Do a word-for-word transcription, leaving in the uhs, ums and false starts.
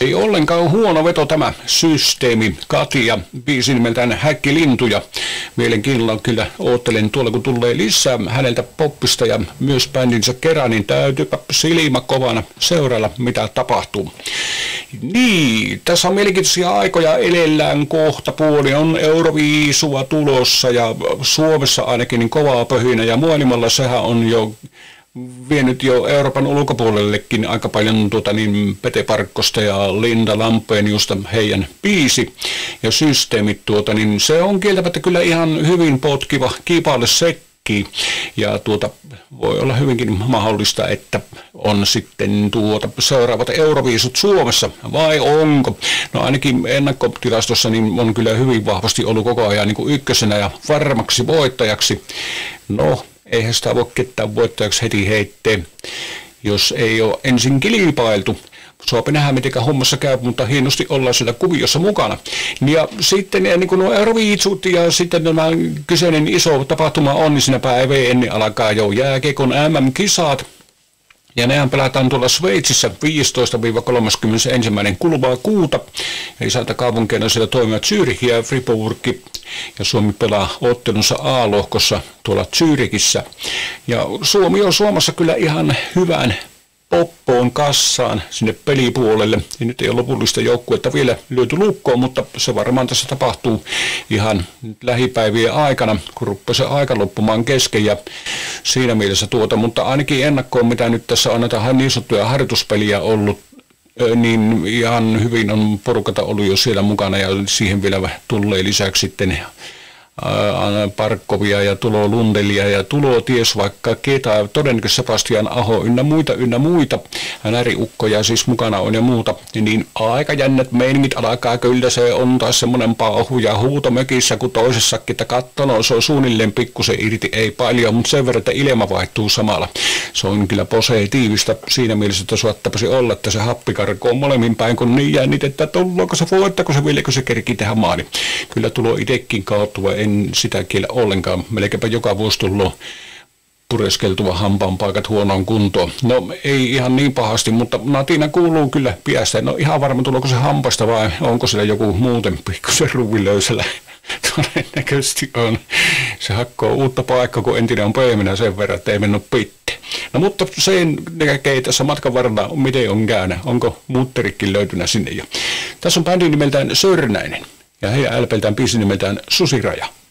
Ei ollenkaan huono veto tämä Systeemi, Katja, biisi nimeltään Häkkilintuja. Mielenkiinnolla kyllä oottelen tuolla, kun tulee lisää häneltä poppista ja myös bändinsä kerran, niin täytyypä silmä kovana seurailla, mitä tapahtuu. Niin, tässä on mielenkiintoisia aikoja elellään, kohta puoli on Euroviisua tulossa ja Suomessa ainakin niin kovaa pöhinä ja maailmalla sehän on jo vienyt jo Euroopan ulkopuolellekin aika paljon tuota niin Pete Parkkosta ja Linda Lampeniusta heidän biisi ja Systeemit tuota niin se on kieltämättä kyllä ihan hyvin potkiva kipaille sekki ja tuota voi olla hyvinkin mahdollista, että on sitten tuota seuraavat Euroviisut Suomessa vai onko? No ainakin ennakkotilastossa niin on kyllä hyvin vahvasti ollut koko ajan niin kuin ykkösenä ja varmaksi voittajaksi. No eihän sitä voi ketään voittajaksi heti heittää, jos ei ole ensin kilpailtu. Saapi nähdä, miten hommassa käy, mutta hienosti ollaan siellä kuviossa mukana. Ja sitten niin kun nuo Euroviisut ja sitten tämä kyseinen iso tapahtuma on, niin siinä päivä ennen alkaa jo jääkiekon M M-kisat. Ja nehän pelataan tuolla Sveitsissä viidestoista kolmaskymmenesensimmäinen kuluvaa kuuta. Ja isältä kaupunkeina siellä toimivat Zürich ja Fribourg. Ja Suomi pelaa ottelunsa A-lohkossa tuolla Zürichissä. Ja Suomi on Suomessa kyllä ihan hyvän poppoon kassaan sinne pelipuolelle. Ja nyt ei ole lopullista joukkuetta vielä löyty lukkoon, mutta se varmaan tässä tapahtuu ihan lähipäivien aikana, kun rupeaa se aika loppumaan kesken ja siinä mielessä tuota, mutta ainakin ennakkoon, mitä nyt tässä on näitä niin sanottuja harjoituspeliä ollut, niin ihan hyvin on porukata ollut jo siellä mukana ja siihen vielä tulee lisäksi sitten Parkkovia ja Tulo Lundelia ja Tulo ties vaikka ketä, todennäköisesti Sebastian Aho ynnä muita ynnä muita, näriukkoja siis mukana on ja muuta, niin aika jännät meiningit alkaa, kyllä se on taas semmoinen pauhu ja huuto mökissä kuin toisessakin, että kattono se on suunnilleen pikkusen irti, ei paljon, mutta sen verran, että ilma vaihtuu samalla. Se on kyllä positiivista siinä mielessä, että suottaisi olla, että se happikarko on molemmin päin, kun niin jännitettä, että tullaanko se voittako se vieläkö se kerkii tehdä maali. Kyllä tulo itsekin kauttua, en sitä kiellä ollenkaan. Melkeinpä joka vuosi tullut pureskeltua hampaan paikat huonoon kuntoon. No ei ihan niin pahasti, mutta natina kuuluu kyllä piästä. No ihan varma tuleeko se hampasta vai onko siellä joku muuten pikkusen ruuvilöysällä. Todennäköisesti on. Se hakkoo uutta paikkaa, kun entinen on pehmeänä sen verran, että ei mennyt pitteen. No mutta sen näkee tässä matkan varrella, miten on käynyt. Onko muutterikin löytynä sinne jo. Tässä on bändi nimeltään Sörnäinen ja heidän L P:ltään biisi nimeltään Susiraja.